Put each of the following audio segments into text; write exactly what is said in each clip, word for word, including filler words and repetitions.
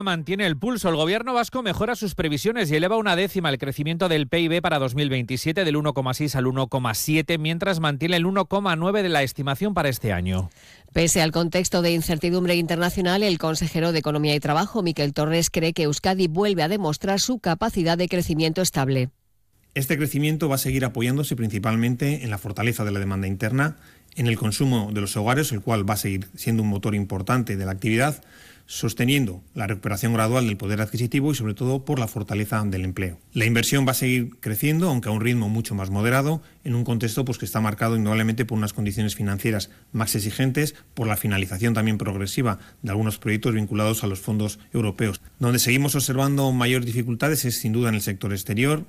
Mantiene el pulso. El gobierno vasco mejora sus previsiones y eleva una décima el crecimiento del P I B para dos mil veintisiete del uno coma seis al uno coma siete, mientras mantiene el uno coma nueve de la estimación para este año. Pese al contexto de incertidumbre internacional, el consejero de Economía y Trabajo, Miquel Torres, cree que Euskadi vuelve a demostrar su capacidad de crecimiento estable. Este crecimiento va a seguir apoyándose principalmente en la fortaleza de la demanda interna, en el consumo de los hogares, el cual va a seguir siendo un motor importante de la actividad, sosteniendo la recuperación gradual del poder adquisitivo y sobre todo por la fortaleza del empleo. La inversión va a seguir creciendo, aunque a un ritmo mucho más moderado, en un contexto pues, que está marcado indudablemente por unas condiciones financieras más exigentes, por la finalización también progresiva de algunos proyectos vinculados a los fondos europeos. Donde seguimos observando mayores dificultades es sin duda en el sector exterior.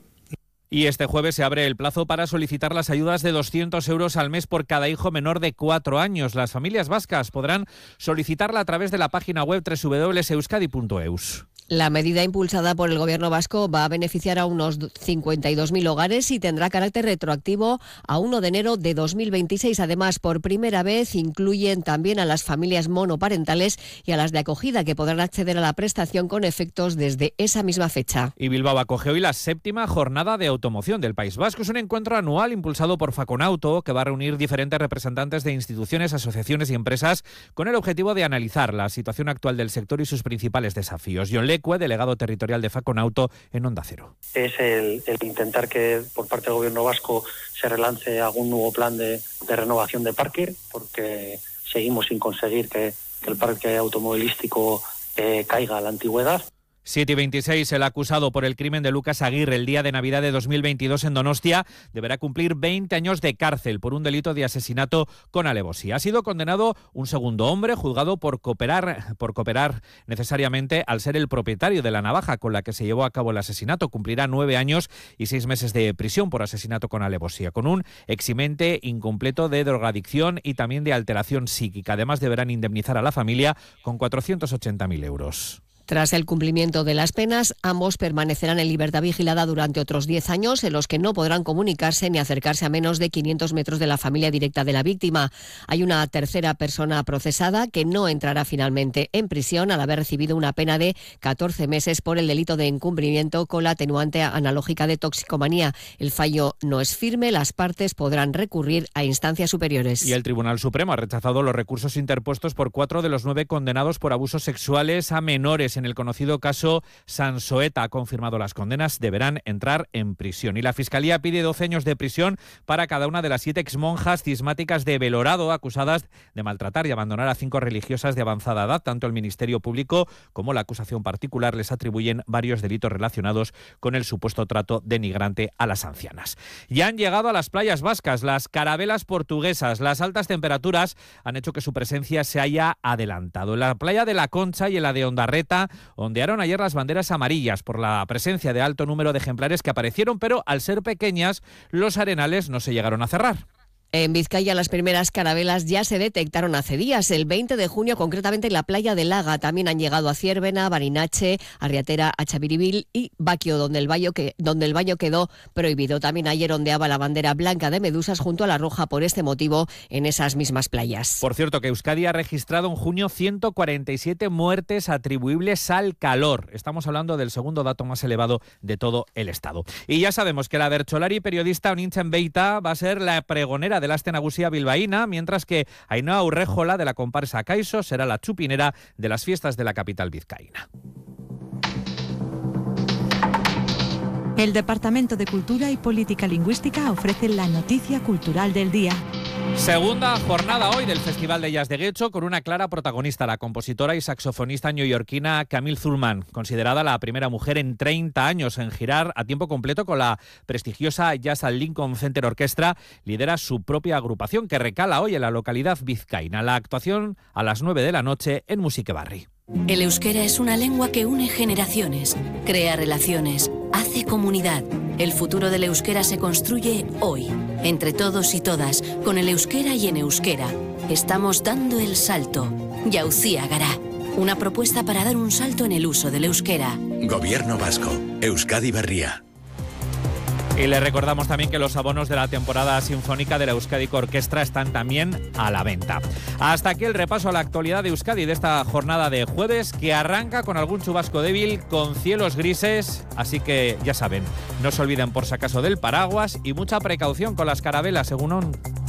Y este jueves se abre el plazo para solicitar las ayudas de doscientos euros al mes por cada hijo menor de cuatro años. Las familias vascas podrán solicitarla a través de la página web doble u doble u doble u punto euskadi punto eus. La medida impulsada por el Gobierno vasco va a beneficiar a unos cincuenta y dos mil hogares y tendrá carácter retroactivo a primero de enero de dos mil veintiséis. Además, por primera vez incluyen también a las familias monoparentales y a las de acogida, que podrán acceder a la prestación con efectos desde esa misma fecha. Y Bilbao acoge hoy la séptima jornada de automoción del País Vasco. Es un encuentro anual impulsado por Faconauto que va a reunir diferentes representantes de instituciones, asociaciones y empresas con el objetivo de analizar la situación actual del sector y sus principales desafíos. John Lecue, delegado territorial de Faconauto en Onda Cero. Es el, el intentar que por parte del gobierno vasco se relance algún nuevo plan de, de renovación de parque, porque seguimos sin conseguir que, que el parque automovilístico eh, caiga a la antigüedad. siete y veintiséis, el acusado por el crimen de Lucas Aguirre el día de Navidad de dos mil veintidós en Donostia deberá cumplir veinte años de cárcel por un delito de asesinato con alevosía. Ha sido condenado un segundo hombre juzgado por cooperar, por cooperar necesariamente al ser el propietario de la navaja con la que se llevó a cabo el asesinato. Cumplirá nueve años y seis meses de prisión por asesinato con alevosía, con un eximente incompleto de drogadicción y también de alteración psíquica. Además, deberán indemnizar a la familia con cuatrocientos ochenta mil euros. Tras el cumplimiento de las penas, ambos permanecerán en libertad vigilada durante otros diez años, en los que no podrán comunicarse ni acercarse a menos de quinientos metros de la familia directa de la víctima. Hay una tercera persona procesada que no entrará finalmente en prisión al haber recibido una pena de catorce meses por el delito de incumplimiento con la atenuante analógica de toxicomanía. El fallo no es firme, las partes podrán recurrir a instancias superiores. Y el Tribunal Supremo ha rechazado los recursos interpuestos por cuatro de los nueve condenados por abusos sexuales a menores. En el conocido caso Sansoeta ha confirmado las condenas, deberán entrar en prisión. Y la Fiscalía pide doce años de prisión para cada una de las siete exmonjas cismáticas de Belorado acusadas de maltratar y abandonar a cinco religiosas de avanzada edad. Tanto el Ministerio Público como la acusación particular les atribuyen varios delitos relacionados con el supuesto trato denigrante a las ancianas. Ya han llegado a las playas vascas las carabelas portuguesas. Las altas temperaturas han hecho que su presencia se haya adelantado. En la playa de La Concha y en la de Ondarreta ondearon ayer las banderas amarillas por la presencia de alto número de ejemplares que aparecieron, pero al ser pequeñas, los arenales no se llegaron a cerrar. En Vizcaya las primeras carabelas ya se detectaron hace días, el veinte de junio, concretamente en la playa de Laga. También han llegado a Ciervena, Barinache, Arriatera, Achabiribil y Baquio, donde el baño que, donde el baño quedó prohibido. También ayer ondeaba la bandera blanca de medusas junto a la roja por este motivo en esas mismas playas. Por cierto, que Euskadi ha registrado en junio ciento cuarenta y siete muertes atribuibles al calor. Estamos hablando del segundo dato más elevado de todo el estado. Y ya sabemos que la bertsolari periodista Onintzen Beita va a ser la pregonera de la Aste Nagusia bilbaína, mientras que Ainhoa Urrejola, de la comparsa Caiso, será la chupinera de las fiestas de la capital vizcaína. El Departamento de Cultura y Política Lingüística ofrece la noticia cultural del día. Segunda jornada hoy del Festival de Jazz de Getxo, con una clara protagonista, la compositora y saxofonista neoyorquina Camille Thurman, considerada la primera mujer en treinta años en girar a tiempo completo con la prestigiosa Jazz at Lincoln Center Orchestra. Lidera su propia agrupación que recala hoy en la localidad vizcaína. La actuación a las nueve de la noche en Musique Barri. El euskera es una lengua que une generaciones, crea relaciones, hace comunidad. El futuro del euskera se construye hoy, entre todos y todas, con el euskera y en euskera. Estamos dando el salto. Jauzia Gara, una propuesta para dar un salto en el uso del euskera. Gobierno vasco, Euskadi Berria. Y le recordamos también que los abonos de la temporada sinfónica de la Euskadiko Orkestra están también a la venta. Hasta aquí el repaso a la actualidad de Euskadi de esta jornada de jueves, que arranca con algún chubasco débil, con cielos grises, así que ya saben, no se olviden por si acaso del paraguas y mucha precaución con las carabelas, según on.